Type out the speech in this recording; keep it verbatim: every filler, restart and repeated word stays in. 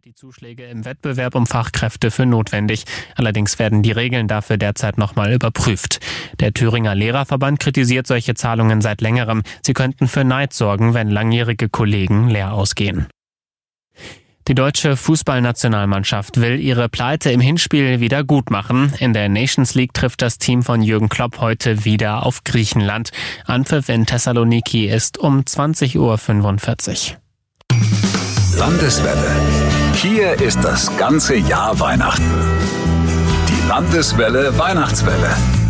die Zuschläge im Wettbewerb um Fachkräfte für notwendig. Allerdings werden die Regeln dafür derzeit nochmal überprüft. Der Thüringer Lehrerverband kritisiert solche Zahlungen seit längerem. Sie könnten für Neid sorgen, wenn langjährige Kollegen leer ausgehen. Die deutsche Fußballnationalmannschaft will ihre Pleite im Hinspiel wieder gut machen. In der Nations League trifft das Team von Jürgen Klopp heute wieder auf Griechenland. Anpfiff in Thessaloniki ist um zwanzig Uhr fünfundvierzig. Landeswelle. Hier ist das ganze Jahr Weihnachten. Die Landeswelle Weihnachtswelle.